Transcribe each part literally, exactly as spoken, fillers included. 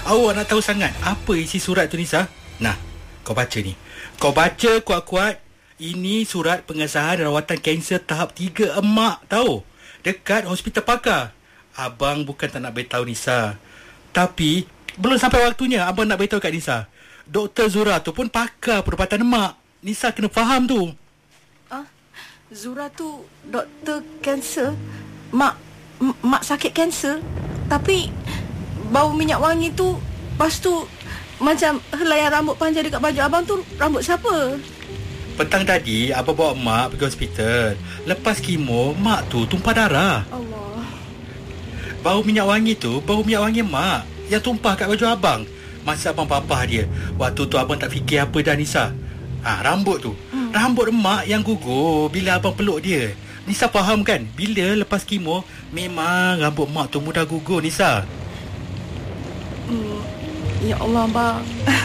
Awak nak tahu sangat apa isi surat tu, Nisa? Nah, kau baca ni. Kau baca kuat-kuat. Ini surat pengesahan rawatan kanser tahap tiga emak, tahu? Dekat hospital pakar. Abang bukan tak nak beritahu Nisa, tapi belum sampai waktunya abang nak beritahu kat Nisa. Doktor Zura tu pun pakar perubatan emak. Nisa kena faham tu. Ah, Zura tu doktor kanser. Mak m- mak sakit kanser. Tapi bau minyak wangi tu, lepas tu macam helaian rambut panjang dekat baju abang tu, rambut siapa? Petang tadi abang bawa mak pergi hospital. Lepas kemo, mak tu tumpah darah. Allah. Bau minyak wangi tu, bau minyak wangi mak yang tumpah kat baju abang. Masa abang papah dia. Waktu tu abang tak fikir apa dah, Nisa. Ha, rambut tu. Hmm. Rambut emak yang gugur bila abang peluk dia. Nisa faham kan? Bila lepas kemo, memang rambut mak tu mudah gugur, Nisa. Hmm. Ya Allah, abang.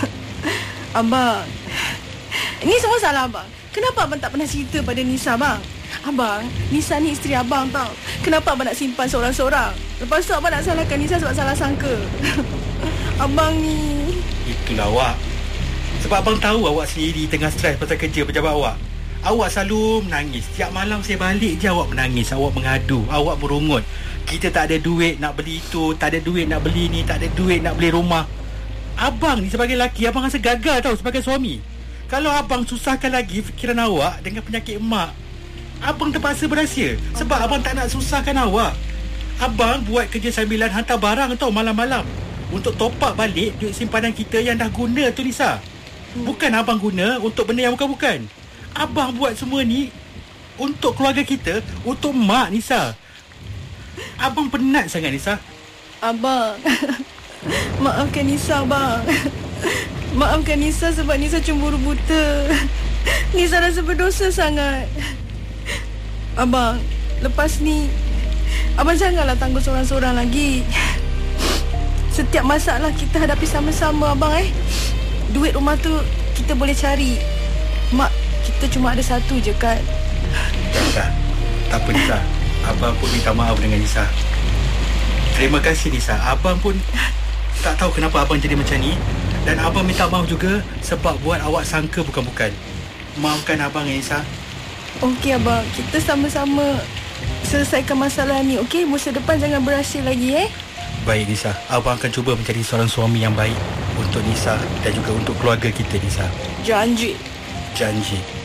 Abang, ini semua salah abang. Kenapa abang tak pernah cerita pada Nisa, bang? Abang, Nisa ni isteri abang tau. Kenapa abang nak simpan seorang-seorang? Lepas tu abang nak salahkan Nisa sebab salah sangka. Abang ni... Itulah awak. Sebab abang tahu awak sendiri tengah stres pasal kerja pejabat awak. Awak selalu menangis. Setiap malam saya balik je awak menangis. Awak mengadu, awak merungut. Kita tak ada duit nak beli itu, tak ada duit nak beli ni, tak ada duit nak beli rumah. Abang ni sebagai lelaki, abang rasa gagal tau sebagai suami. Kalau abang susahkan lagi fikiran awak dengan penyakit emak, abang terpaksa berahsia. Sebab abang, abang tak nak susahkan awak. Abang buat kerja sambilan hantar barang tau malam-malam, untuk top up balik duit simpanan kita yang dah guna tu, Nisa. Bukan abang guna untuk benda yang bukan-bukan. Abang buat semua ni untuk keluarga kita, untuk mak, Nisa. Abang penat sangat, Nisa. Abang, maafkan Nisa, bang. Maafkan Nisa sebab Nisa cemburu buta. Nisa rasa berdosa sangat. Abang, lepas ni abang janganlah tangguh seorang-seorang lagi. Setiap masalah kita hadapi sama-sama, abang eh. Duit rumah tu kita boleh cari. Mak kita cuma ada satu je kan. Nisa, tak apa, Nisa. Abang pun minta maaf dengan Nisa. Terima kasih, Nisa. Abang pun tak tahu kenapa abang jadi macam ni. Dan abang minta maaf juga sebab buat awak sangka bukan-bukan. Maafkan abang, Nisa. Okey abang, kita sama-sama selesaikan masalah ni, okey? Musa depan jangan berahsia lagi, eh? Baik, Nisa. Abang akan cuba menjadi seorang suami yang baik untuk Nisa dan juga untuk keluarga kita, Nisa. Janji. Janji.